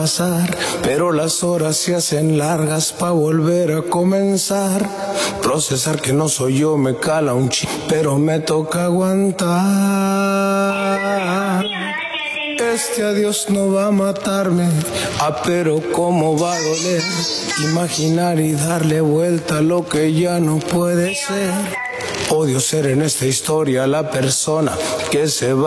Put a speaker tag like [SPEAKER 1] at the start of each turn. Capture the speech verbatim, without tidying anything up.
[SPEAKER 1] pasar, pero las horas se hacen largas pa' volver a comenzar. Procesar que no soy yo me cala un chi, pero me toca aguantar. Este adiós no va a matarme, ah, pero cómo va a doler. Imaginar y darle vuelta a lo que ya no puede ser. Odio ser en esta historia la persona que se va.